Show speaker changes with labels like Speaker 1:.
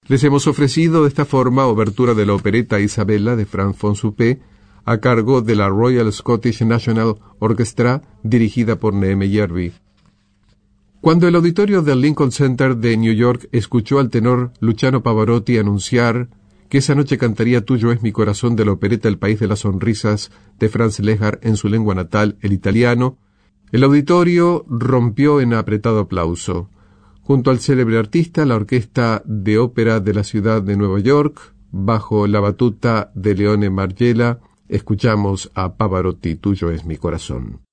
Speaker 1: Les hemos ofrecido de esta forma obertura de la opereta Isabella de Franz von Suppé, a cargo de la Royal Scottish National Orchestra, dirigida por Neeme Järvi. Cuando el auditorio del Lincoln Center de New York escuchó al tenor Luciano Pavarotti anunciar que esa noche cantaría Tuyo es mi corazón de la opereta El país de las sonrisas de Franz Lehár en su lengua natal, el italiano, el auditorio rompió en apretado aplauso. Junto al célebre artista, la Orquesta de Ópera de la ciudad de Nueva York, bajo la batuta de Leone Margiela, escuchamos a Pavarotti, Tuyo es mi corazón.